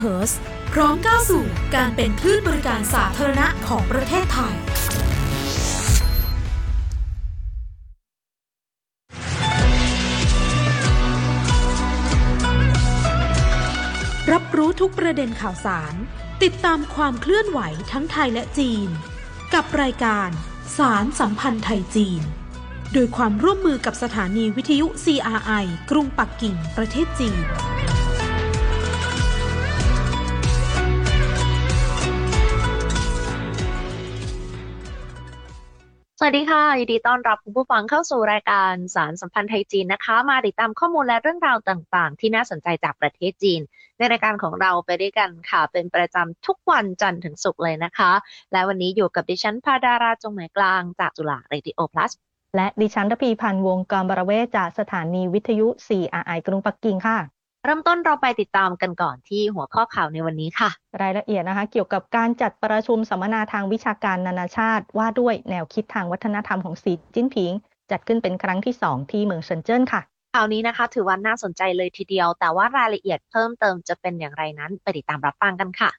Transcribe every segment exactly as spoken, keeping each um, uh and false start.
เฮิร์สพร้อมก้าวสู่การเป็นคลื่นบริการสาธารณะของประเทศไทยรับรู้ทุกประเด็นข่าวสารติดตามความเคลื่อนไหวทั้งไทยและจีนกับรายการสารสัมพันธ์ไทยจีนโดยความร่วมมือกับสถานีวิทยุ ซี อาร์ ไอ กรุงปักกิ่งประเทศจีนสวัสดีค่ะยินดีต้อนรับคุณผู้ฟังเข้าสู่รายการสารสัมพันธ์ไทยจีนนะคะมาติดตามข้อมูลและเรื่องราวต่างๆที่น่าสนใจจากประเทศจีนในรายการของเราไปด้วยกันค่ะเป็นประจำทุกวันจันทร์ถึงศุกร์เลยนะคะและวันนี้อยู่กับดิฉันภาดาราจงหมายกลางจากจุฬาเรดิโอพลัสและดิฉันทพีพันธ์วงกรบรเวศจากสถานีวิทยุ ซี อาร์ ไอ กรุงปักกิ่งค่ะเริ่มต้นเราไปติดตามกันก่อนที่หัวข้อข่าวในวันนี้ค่ะรายละเอียดนะคะเกี่ยวกับการจัดประชุมสัมมนาทางวิชาการนานาชาติว่าด้วยแนวคิดทางวัฒนธรรมของสีจิ้นผิงจัดขึ้นเป็นครั้งที่สองที่เมืองเซินเจิ้นค่ะข่าวนี้นะคะถือว่าน่าสนใจเลยทีเดียวแต่ว่ารายละเอียดเพิ่มเติมจะเป็นอย่างไรนั้นไปติดตามรับฟังกันค่ะ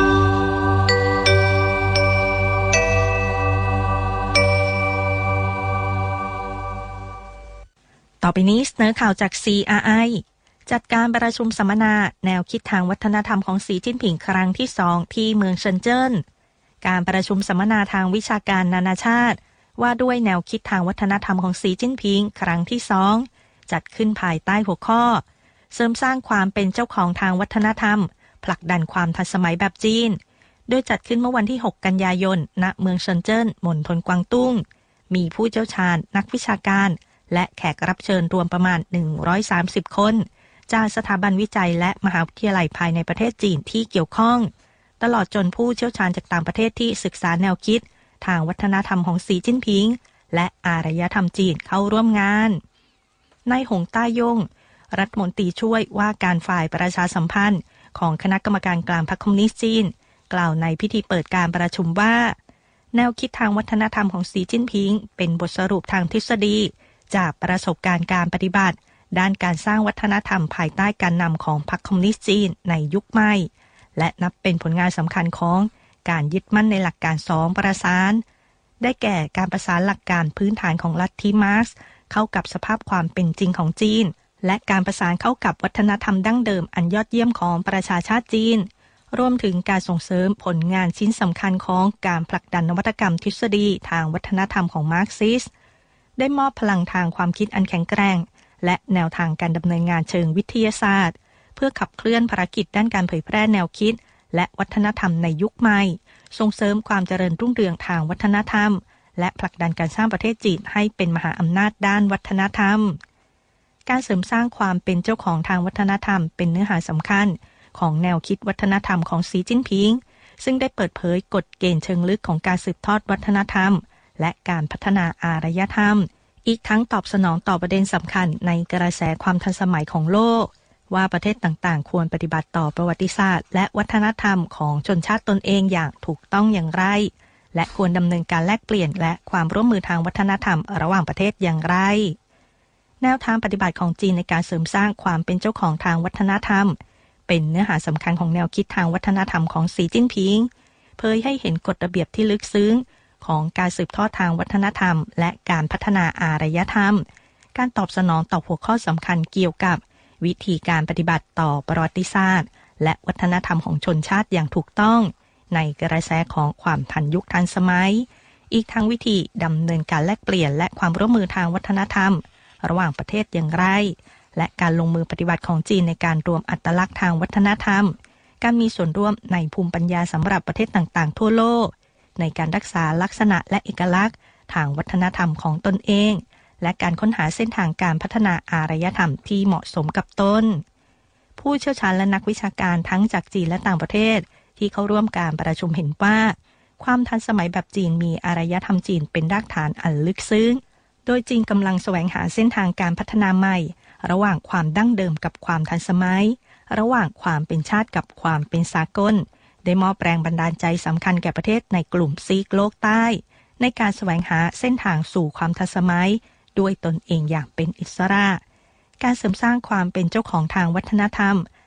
ต่อไปนี้เสนอข่าวจาก ซี อาร์ ไอ จัดการประชุมสัมมนาแนวคิดทางวัฒนธรรมของสีจิ้นผิงครั้งที่สองที่เมืองเซินเจิ้นการประชุมสัมมนาทางวิชาการนานาชาติว่าด้วยแนวคิดทางวัฒนธรรมของสีจิ้นผิงครั้งที่สองจัดขึ้นภายใต้หัวข้อเสริมสร้างความเป็นเจ้าของทางวัฒนธรรมผลักดันความทันสมัยแบบจีนโดยจัดขึ้นเมื่อวันที่หกกันยายนณเมืองเซินเจิ้นมณฑลกวางตุ้งมีผู้เชี่ยวชาญนักวิชาการและแขกรับเชิญรวมประมาณหนึ่งร้อยสามสิบคนจากสถาบันวิจัยและมหาวิทยาลัยภายในประเทศจีนที่เกี่ยวข้องตลอดจนผู้เชี่ยวชาญจากต่างประเทศที่ศึกษาแนวคิดทางวัฒนธรรมของสีจิ้นผิงและอารยธรรมจีนเข้าร่วมงานนายหงต้ายงรัฐมนตรีช่วยว่าการฝ่ายประชาสัมพันธ์ของคณะกรรมการกลางพรรคคอมมิวนิสต์จีนกล่าวในพิธีเปิดการประชุมว่าแนวคิดทางวัฒนธรรมของสีจิ้นผิงเป็นบทสรุปทางทฤษฎีจากประสบการณ์การปฏิบัติด้านการสร้างวัฒนธรรมภายใต้การนำของพรรคคอมมิวนิสต์จีนในยุคใหม่และนับเป็นผลงานสำคัญของการยึดมั่นในหลักการสองประสานได้แก่การประสานหลักการพื้นฐานของลัทธิมาร์กซ์เข้ากับสภาพความเป็นจริงของจีนและการประสานเข้ากับวัฒนธรรมดั้งเดิมอันยอดเยี่ยมของประชาชาติจีนรวมถึงการส่งเสริมผลงานชิ้นสำคัญของการผลักดันนวัตกรรมทฤษฎีทางวัฒนธรรมของมาร์กซิสได้มอบพลังทางความคิดอันแข็งแกร่งและแนวทางการดำเนินงานเชิงวิทยาศาสตร์เพื่อขับเคลื่อนภารกิจด้านการเผยแพร่แนวคิดและวัฒนธรรมในยุคใหม่ส่งเสริมความเจริญรุ่งเรืองทางวัฒนธรรมและผลักดันการสร้างประเทศจีนให้เป็นมหาอำนาจด้านวัฒนธรรมการเสริมสร้างความเป็นเจ้าของทางวัฒนธรรมเป็นเนื้อหาสำคัญของแนวคิดวัฒนธรรมของสีจิ้นผิงซึ่งได้เปิดเผยกฎเกณฑ์เชิงลึกของการสืบทอดวัฒนธรรมและการพัฒนาอารยธรรมอีกทั้งตอบสนองต่อประเด็นสำคัญในกระแสความทันสมัยของโลกว่าประเทศต่างๆควรปฏิบัติต่อประวัติศาสตร์และวัฒนธรรมของชนชาติตนเองอย่างถูกต้องอย่างไรและควรดำเนินการแลกเปลี่ยนและความร่วมมือทางวัฒนธรรมระหว่างประเทศอย่างไรแนวทางปฏิบัติของจีนในการเสริมสร้างความเป็นเจ้าของทางวัฒนธรรมเป็นเนื้อหาสำคัญของแนวคิดทางวัฒนธรรมของสีจิ้นผิงเผยให้เห็นกฎระเบียบที่ลึกซึ้งของการสืบทอดทางวัฒนธรรมและการพัฒนาอารยธรรมการตอบสนองต่อหัวข้อสำคัญเกี่ยวกับวิธีการปฏิบัติต่อประวัติศาสตร์และวัฒนธรรมของชนชาติอย่างถูกต้องในกระแสของความทันยุคทันสมัยอีกทั้งวิธีดำเนินการแลกเปลี่ยนและความร่วมมือทางวัฒนธรรมระหว่างประเทศอย่างไรและการลงมือปฏิบัติของจีนในการรวมอัตลักษณ์ทางวัฒนธรรมการมีส่วนร่วมในภูมิปัญญาสำหรับประเทศต่างๆทั่วโลกในการรักษาลักษณะและเอกลักษณ์ทางวัฒนธรรมของตนเองและการค้นหาเส้นทางการพัฒนาอารยธรรมที่เหมาะสมกับตนผู้เชี่ยวชาญและนักวิชาการทั้งจากจีนและต่างประเทศที่เข้าร่วมการประชุมเห็นว่าความทันสมัยแบบจีนมีอารยธรรมจีนเป็นรากฐานอันลึกซึ้งโดยจีนกำลังแสวงหาเส้นทางการพัฒนาใหม่ระหว่างความดั้งเดิมกับความทันสมัยระหว่างความเป็นชาติกับความเป็นสากลได้มอบแรงบันดาลใจสำคัญแก่ประเทศในกลุ่มซีกโลกใต้ในการแสวงหาเส้นทางสู่ความทันสมัยด้วยตนเองอย่างเป็นอิสระการเสริมสร้างความเป็นเจ้าของทางวัฒนธรรม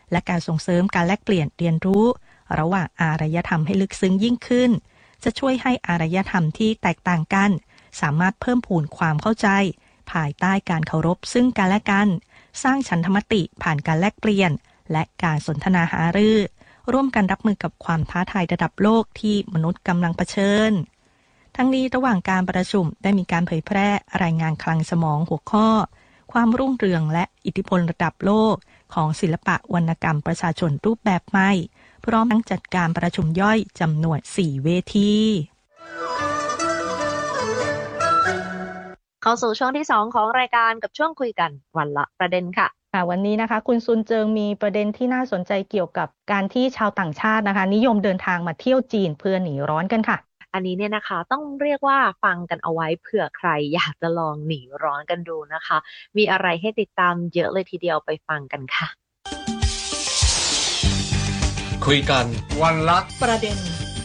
และการส่งเสริมการแลกเปลี่ยนเรียนรู้ระหว่างอารยธรรมให้ลึกซึ้งยิ่งขึ้นจะช่วยให้อารยธรรมที่แตกต่างกันสามารถเพิ่มพูนความเข้าใจภายใต้การเคารพซึ่งกันและกันสร้างฉันทมติผ่านการแลกเปลี่ยนและการสนทนาหารือร่วมกันรับมือกับความท้าทายระดับโลกที่มนุษย์กำลังเผชิญทั้งนี้ระหว่างการประชุมได้มีการเผยแพร่รายงานคลังสมองหัวข้อความรุ่งเรืองและอิทธิพลระดับโลกของศิลปะวรรณกรรมประชาชนรูปแบบใหม่พร้อมทั้งจัดการประชุมย่อยจำนวนสี่เวทีเข้าสู่ช่วงที่สองของรายการกับช่วงคุยกันวันละประเด็นค่ะค่ะวันนี้นะคะคุณซุนเจิงมีประเด็นที่น่าสนใจเกี่ยวกับการที่ชาวต่างชาตินะคะนิยมเดินทางมาเที่ยวจีนเพื่อหนีร้อนกันค่ะอันนี้เนี่ยนะคะต้องเรียกว่าฟังกันเอาไว้เผื่อใครอยากจะลองหนีร้อนกันดูนะคะมีอะไรให้ติดตามเยอะเลยทีเดียวไปฟังกันค่ะคุยกันวันละประเด็น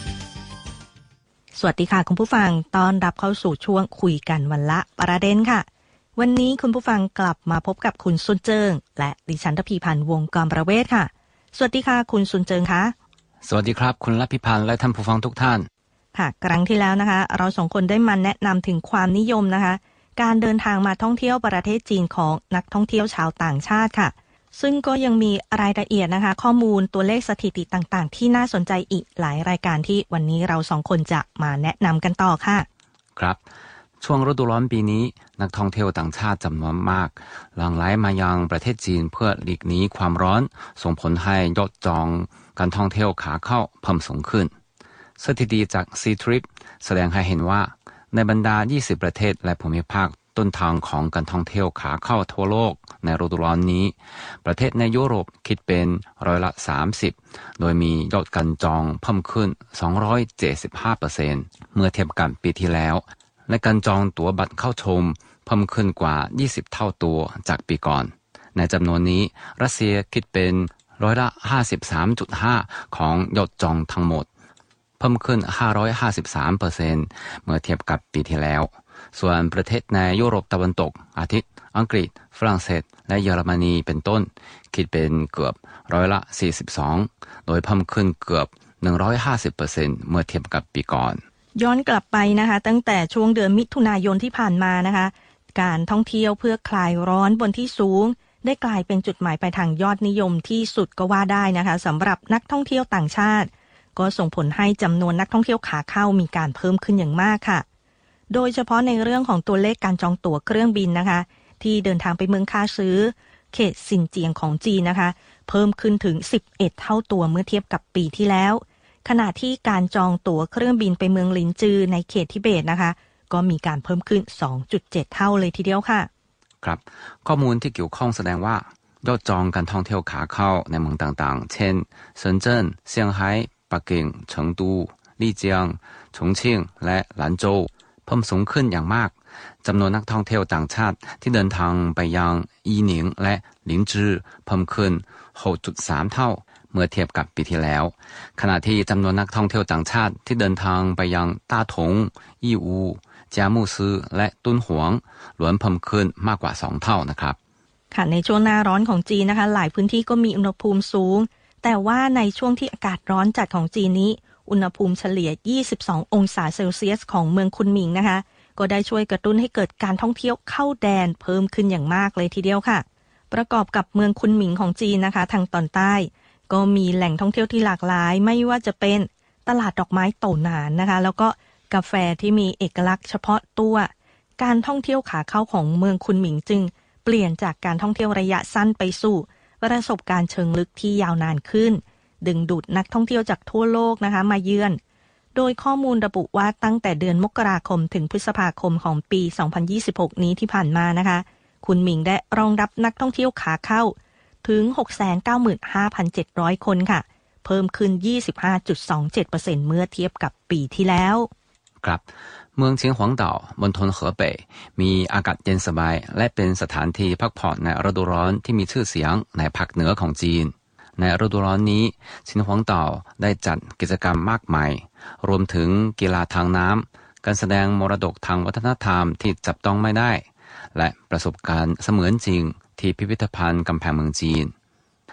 สวัสดีค่ะคุณผู้ฟังต้อนรับเข้าสู่ช่วงคุยกันวันละประเด็นค่ะวันนี้คุณผู้ฟังกลับมาพบกับคุณซุนเจิงและดิฉันทพีพันธ์วงกรประเวศค่ะสวัสดีค่ะคุณซุนเจิงคะสวัสดีครับคุณรัพิพันธ์และท่านผู้ฟังทุกท่านค่ะครั้งที่แล้วนะคะเราสองคนได้มาแนะนำถึงความนิยมนะคะการเดินทางมาท่องเที่ยวประเทศจีนของนักท่องเที่ยวชาวต่างชาติค่ะซึ่งก็ยังมีรายละเอียดนะคะข้อมูลตัวเลขสถิติต่างๆที่น่าสนใจอีกหลายรายการที่วันนี้เราสองคนจะมาแนะนำกันต่อค่ะครับช่วงฤดูร้อนปีนี้นักท่องเที่ยวต่างชาติจำนวนมากหลั่งไหลมายังประเทศจีนเพื่อหลีกหนีความร้อนส่งผลให้ยอดจองการท่องเที่ยวขาเข้าเพิ่มสูงขึ้นสถิติจาก C-Trip แสดงให้เห็นว่าในบรรดายี่สิบประเทศและภูมิภาคต้นทางของการท่องเที่ยวขาเข้าทั่วโลกในฤดูร้อนนี้ประเทศในยุโรปคิดเป็นร้อยละสามสิบโดยมียอดการจองเพิ่มขึ้น สองร้อยเจ็ดสิบห้าเปอร์เซ็นต์ เมื่อเทียบกับปีที่แล้วและการจองตั๋วบัตรเข้าชมเพิ่มขึ้นกว่ายี่สิบเท่าตัวจากปีก่อนในจำนวนนี้รัสเซียคิดเป็นร้อยละ ห้าสิบสามจุดห้า ของยอดจองทั้งหมดเพิ่มขึ้น ห้าร้อยห้าสิบสามเปอร์เซ็นต์ เมื่อเทียบกับปีที่แล้วส่วนประเทศในยุโรปตะวันตกอาทิอังกฤษฝรั่งเศสและเยอรมนีเป็นต้นคิดเป็นเกือบร้อยละสี่สิบสองโดยเพิ่มขึ้นเกือบหนึ่งร้อยห้าสิบเปอร์เซ็นต์ เมื่อเทียบกับปีก่อนย้อนกลับไปนะคะตั้งแต่ช่วงเดือนมิถุนายนที่ผ่านมานะคะการท่องเที่ยวเพื่อคลายร้อนบนที่สูงได้กลายเป็นจุดหมายปลายทางยอดนิยมที่สุดก็ว่าได้นะคะสำหรับนักท่องเที่ยวต่างชาติก็ส่งผลให้จำนวนนักท่องเที่ยวขาเข้ามีการเพิ่มขึ้นอย่างมากค่ะโดยเฉพาะในเรื่องของตัวเลขการจองตั๋วเครื่องบินนะคะที่เดินทางไปเมืองคาซือเขตซินเจียงของจีนนะคะเพิ่มขึ้นถึงสิบเอ็ดเท่าตัวเมื่อเทียบกับปีที่แล้วขณะที่การจองตั๋วเครื่องบินไปเมืองลินจือในเขตทิเบตนะคะก็มีการเพิ่มขึ้น สองจุดเจ็ด เท่าเลยทีเดียวค่ะครับข้อมูลที่เกี่ยวข้องแสดงว่ายอดจองการท่องเที่ยวขาเข้าในเมืองต่างๆเช่นเซินเจิ้นเซี่ยงไฮ้ปักกิ่งเฉิงตูลี่เจียงฉงชิ่งและหลานโจวเพิ่มสูงขึ้นอย่างมากจำนวนนักท่องเที่ยวต่างชาติที่เดินทางไปยังอีหนิงและหลินจือเพิ่มขึ้น หกจุดสาม เท่าเมื่อเทียบกับปีที่แล้วขณะที่จำนวนนักท่องเที่ยวต่างชาติที่เดินทางไปยังต้าถงยี่อูจามูซือและตุ้นหวงล้วนเพิ่มขึ้นมากกว่าสองเท่านะครับค่ะในช่วงหน้าร้อนของจีนนะคะหลายพื้นที่ก็มีอุณหภูมิสูงแต่ว่าในช่วงที่อากาศร้อนจัดของจีนนี้อุณหภูมิเฉลี่ยยี่สิบสององศาเซลเซียสของเมืองคุนหมิงนะคะก็ได้ช่วยกระตุ้นให้เกิดการท่องเที่ยวเข้าแดนเพิ่มขึ้นอย่างมากเลยทีเดียวค่ะประกอบกับเมืองคุนหมิงของจีนนะคะทางตอนใต้ก็มีแหล่งท่องเที่ยวที่หลากหลายไม่ว่าจะเป็นตลาดดอกไม้โตหนานนะคะแล้วก็กาแฟที่มีเอกลักษณ์เฉพาะตัวการท่องเที่ยวขาเข้าของเมืองคุนหมิงจึงเปลี่ยนจากการท่องเที่ยวระยะสั้นไปสู่ประสบการณ์เชิงลึกที่ยาวนานขึ้นดึงดูดนักท่องเที่ยวจากทั่วโลกนะคะมาเยือนโดยข้อมูลระบุว่าตั้งแต่เดือนมกราคมถึงพฤษภาคมของปีสองพันยี่สิบหกนี้ที่ผ่านมานะคะคุนหมิงได้รองรับนักท่องเที่ยวขาเข้าถึง หกแสนเก้าหมื่นห้าพันเจ็ดร้อย คนค่ะเพิ่มขึ้น ยี่สิบห้าจุดสองเจ็ดเปอร์เซ็นต์ เมื่อเทียบกับปีที่แล้วครับเมืองเชียงหวางเต่ามณฑลเหอเป่ยมีอากาศเย็นสบายและเป็นสถานที่พักผ่อนในฤดูร้อนที่มีชื่อเสียงในภาคเหนือของจีนในฤดูร้อนนี้เชียงหวางเต่าได้จัดกิจกรรมมากมายรวมถึงกีฬาทางน้ำการแสดงมรดกทางวัฒนธรรมที่จับต้องไม่ได้และประสบการณ์เสมือนจริงที่พิพิธภัณฑ์กำแพงเมืองจีน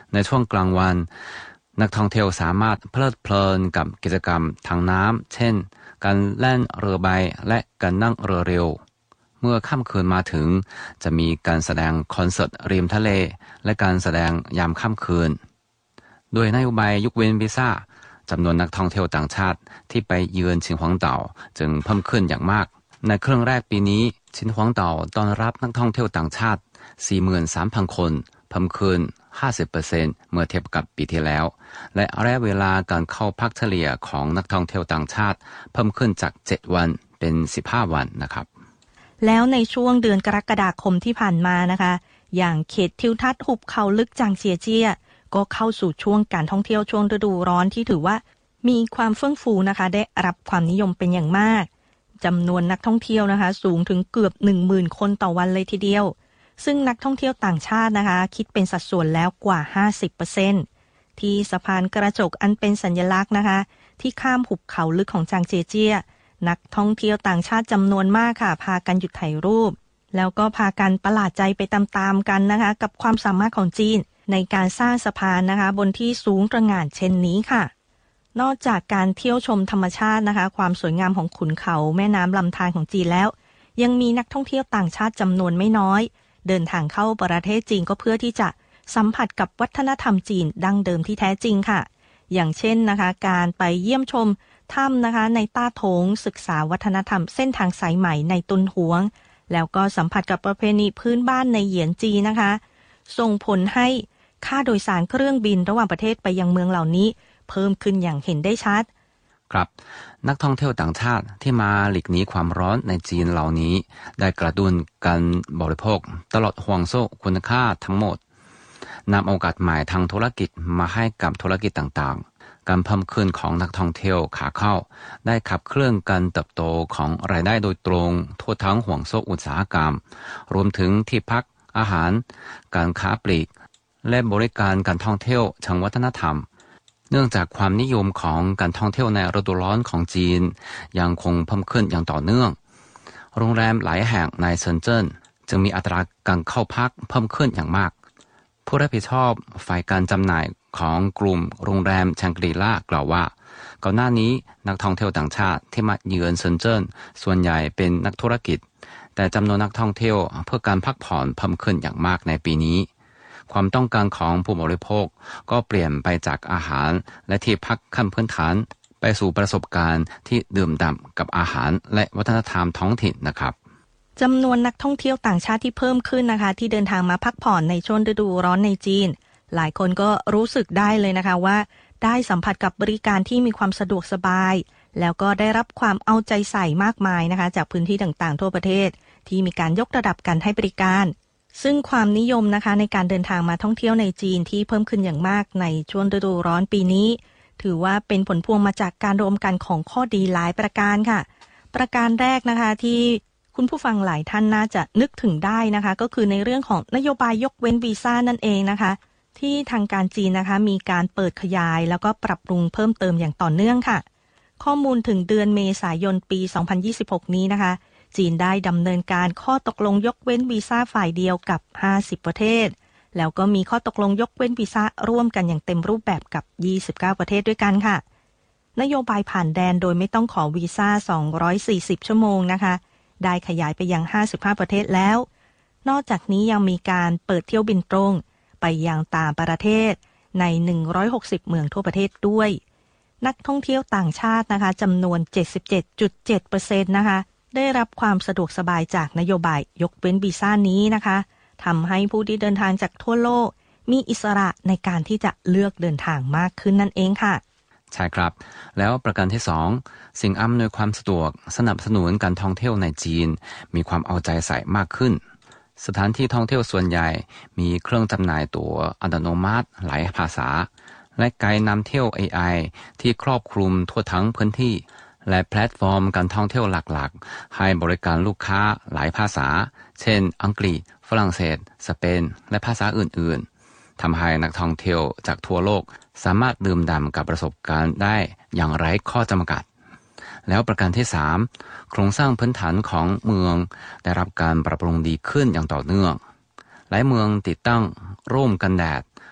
ในช่วงกลางวันนักท่องเที่ยวสามารถเพลิดเพลินกับกิจกรรมทางน้ำเช่นการเล่นเรือใบและการนั่งเรือเร็วเมื่อค่ำคืนมาถึงจะมีการแสดงคอนเสิร์ตริมทะเลและการแสดงยามค่ำคืนโดยนโยบายยกเว้นวีซ่าจำนวนนักท่องเที่ยวต่างชาติที่ไปเยือนฉินหวางเต่าจึงเพิ่มขึ้นอย่างมากในครึ่งแรกปีนี้ฉินหวางเต่าต้อนรับนักท่องเที่ยวต่างชาติ สี่หมื่นสามพัน คนเพิ่มขึ้น ห้าสิบเปอร์เซ็นต์ เมื่อเทียบกับปีที่แล้วและระยะเวลาการเข้าพักเฉลี่ยของนักท่องเที่ยวต่างชาติเพิ่มขึ้นจากเจ็ดวันเป็นสิบห้าวันนะครับแล้วในช่วงเดือนกรกฎาคมที่ผ่านมานะคะอย่างเขตทิวทัศน์หุบเขาลึกจางเจียเจี้ยก็เข้าสู่ช่วงการท่องเที่ยวช่วงฤดูร้อนที่ถือว่ามีความเฟื่องฟูนะคะได้รับความนิยมเป็นอย่างมากจำนวนนักท่องเที่ยวนะคะสูงถึงเกือบ หนึ่งหมื่น คนต่อวันเลยทีเดียวซึ่งนักท่องเที่ยวต่างชาตินะคะคิดเป็นสัดส่วนแล้วกว่า ห้าสิบเปอร์เซ็นต์ ที่สะพานกระจกอันเป็นสัญลักษณ์นะคะที่ข้ามหุบเขาลึกของจางเจียเจี้ยนักท่องเที่ยวต่างชาติจำนวนมากค่ะพากันหยุดถ่ายรูปแล้วก็พากันประหลาดใจไปตามๆกันนะคะกับความสามารถของจีนในการสร้างสะพานนะคะบนที่สูงตระหง่านเช่นนี้ค่ะนอกจากการเที่ยวชมธรรมชาตินะคะความสวยงามของขุนเขาแม่น้ำลำธารของจีนแล้วยังมีนักท่องเที่ยวต่างชาติจำนวนไม่น้อยเดินทางเข้าประเทศจีนก็เพื่อที่จะสัมผัสกับวัฒนธรรมจีนดั้งเดิมที่แท้จริงค่ะอย่างเช่นนะคะการไปเยี่ยมชมถ้ำนะคะในต้าโถงศึกษาวัฒนธรรมเส้นทางสายไหมในตุนหวงแล้วก็สัมผัสกับประเพณีพื้นบ้านในเหยียนจีนะคะส่งผลให้ค่าโดยสารเครื่องบินระหว่างประเทศไปยังเมืองเหล่านี้เพิ่มขึ้นอย่างเห็นได้ชัดครับนักท่องเที่ยวต่างชาติที่มาหลีกหนีความร้อนในจีนเหล่านี้ได้กระตุ้นการบริโภคตลอดห่วงโซ่คุณค่าทั้งหมดนำโอกาสใหม่ทางธุรกิจมาให้กับธุรกิจต่างๆการเพิ่มขึ้นของนักท่องเที่ยวขาเข้าได้ขับเคลื่อนการเติบโตของรายได้โดยตรงทั่วทั้งห่วงโซ่อุตสาหกรรมรวมถึงที่พักอาหารการค้าปลีกและบริการการท่องเที่ยวเชิงวัฒนธรรมเนื่องจากความนิยมของการท่องเที่ยวในฤดูร้อนของจีนยังคงเพิ่มขึ้นอย่างต่อเนื่องโรงแรมหลายแห่งในเซินเจิ้นจึงมีอัตราการเข้าพักเพิ่มขึ้นอย่างมากผู้รับผิดชอบฝ่ายการจำหน่ายของกลุ่มโรงแรมแชงกรีล่ากล่าวว่าก่อนหน้านี้นักท่องเที่ยวต่างชาติที่มาเยือนเซินเจิ้นส่วนใหญ่เป็นนักธุรกิจแต่จำนวนนักท่องเที่ยวเพื่อการพักผ่อนเพิ่มขึ้นอย่างมากในปีนี้ความต้องการของผู้บริโภคก็เปลี่ยนไปจากอาหารและที่พักขั้นพื้นฐานไปสู่ประสบการณ์ที่ดื่มด่ำกับอาหารและวัฒนธรรมท้องถิ่นนะครับจำนวนนักท่องเที่ยวต่างชาติที่เพิ่มขึ้นนะคะที่เดินทางมาพักผ่อนในช่วงฤดูร้อนในจีนหลายคนก็รู้สึกได้เลยนะคะว่าได้สัมผัสกับบริการที่มีความสะดวกสบายแล้วก็ได้รับความเอาใจใส่มากมายนะคะจากพื้นที่ต่างๆทั่วประเทศที่มีการยกระดับการให้บริการซึ่งความนิยมนะคะในการเดินทางมาท่องเที่ยวในจีนที่เพิ่มขึ้นอย่างมากในช่วงฤดูร้อนปีนี้ถือว่าเป็นผลพวงมาจากการรวมกันของข้อดีหลายประการค่ะประการแรกนะคะที่คุณผู้ฟังหลายท่านน่าจะนึกถึงได้นะคะก็คือในเรื่องของนโยบายยกเว้นวีซ่านั่นเองนะคะที่ทางการจีนนะคะมีการเปิดขยายแล้วก็ปรับปรุงเพิ่มเติมอย่างต่อเนื่องค่ะข้อมูลถึงเดือนเมษายนปีสองพันยี่สิบหกนี้นะคะจีนได้ดำเนินการข้อตกลงยกเว้นวีซ่าฝ่ายเดียวกับห้าสิบประเทศแล้วก็มีข้อตกลงยกเว้นวีซ่าร่วมกันอย่างเต็มรูปแบบกับยี่สิบเก้าประเทศด้วยกันค่ะนโยบายผ่านแดนโดยไม่ต้องขอวีซ่าสองร้อยสี่สิบชั่วโมงนะคะได้ขยายไปยังห้าสิบห้าประเทศแล้วนอกจากนี้ยังมีการเปิดเที่ยวบินตรงไปยังต่างประเทศในหนึ่งร้อยหกสิบเมืองทั่วประเทศด้วยนักท่องเที่ยวต่างชาตินะคะจำนวน เจ็ดสิบเจ็ดจุดเจ็ดเปอร์เซ็นต์ นะคะได้รับความสะดวกสบายจากนโยบายยกเว้นวีซ่านี้นะคะทำให้ผู้ที่เดินทางจากทั่วโลกมีอิสระในการที่จะเลือกเดินทางมากขึ้นนั่นเองค่ะใช่ครับแล้วประการที่สองสิ่งอำนวยความสะดวกสนับสนุนการท่องเที่ยวในจีนมีความเอาใจใส่มากขึ้นสถานที่ท่องเที่ยวส่วนใหญ่มีเครื่องจำหน่ายตั๋วอัตโนมัติหลายภาษาและไกด์นำเที่ยว เอ ไอ ที่ครอบคลุมทั่วทั้งพื้นที่และแพลตฟอร์มการท่องเที่ยวหลักๆให้บริการลูกค้าหลายภาษาเช่นอังกฤษฝรั่งเศสสเปนและภาษาอื่นๆทำให้นักท่องเที่ยวจากทั่วโลกสามารถดื่มด่ำกับประสบการณ์ได้อย่างไร้ข้อจำกัดแล้วประการที่สามโครงสร้างพื้นฐานของเมืองได้รับการปรับปรุงดีขึ้นอย่างต่อเนื่องหลายเมืองติดตั้งร่มกันแดด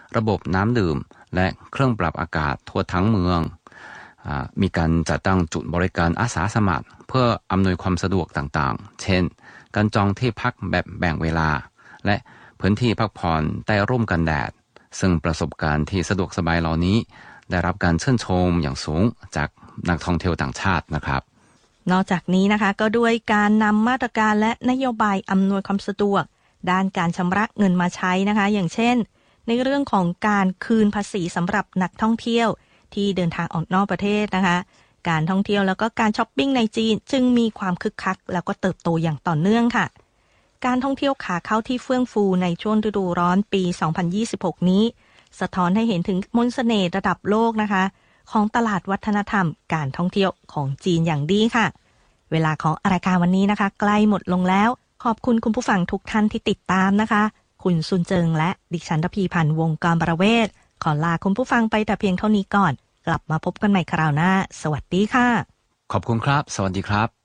ระบบน้ำดื่มและเครื่องปรับอากาศทั่วทั้งเมืองมีการจัดตั้งจุดบริการอาสาสมัครเพื่ออำนวยความสะดวกต่างๆเช่นการจองที่พักแบบแบ่งเวลาและพื้นที่พักผ่อนใต้ร่มกันแดดซึ่งประสบการณ์ที่สะดวกสบายเหล่านี้ได้รับการชื่นชมอย่างสูงจากนักท่องเที่ยวต่างชาตินะครับนอกจากนี้นะคะก็ด้วยการนำมาตรการและนโยบายอำนวยความสะดวกด้านการชำระเงินมาใช้นะคะอย่างเช่นในเรื่องของการคืนภาษีสำหรับนักท่องเที่ยวที่เดินทางออกนอกประเทศนะคะการท่องเที่ยวแล้วก็การช้อปปิ้งในจีนจึงมีความคึกคักแล้วก็เติบโตอย่างต่อเนื่องค่ะการท่องเที่ยวขาเข้าที่เฟื่องฟูในช่วงฤดูร้อนปีสองพันยี่สิบหกนี้สะท้อนให้เห็นถึงมนต์เสน่ห์ระดับโลกนะคะของตลาดวัฒนธรรมการท่องเที่ยวของจีนอย่างดีค่ะเวลาของรายการวันนี้นะคะใกล้หมดลงแล้วขอบคุณคุณผู้ฟังทุกท่านที่ติดตามนะคะคุณซุนเจิงและดิฉันทพีพันธ์วงศ์กรประเวศขอลาคุณผู้ฟังไปแต่เพียงเท่านี้ก่อนกลับมาพบกันใหม่คราวหน้าสวัสดีค่ะขอบคุณครับสวัสดีครับ